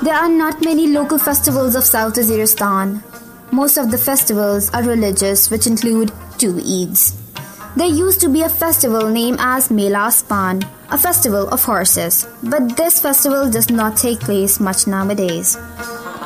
There are not many local festivals of South Waziristan. Most of the festivals are religious, which include 2 Eids. There used to be a festival named as Mela Aspan, a festival of horses, but this festival does not take place much nowadays.